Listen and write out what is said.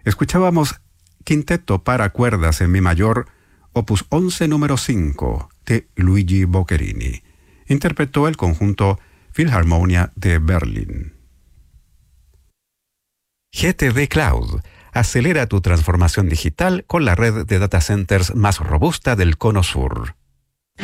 Escuchábamos Quinteto para cuerdas en mi mayor, opus 11 número 5, de Luigi Boccherini. Interpretó el conjunto Philharmonia de Berlín. GTD Cloud. Acelera tu transformación digital con la red de data centers más robusta del Cono Sur.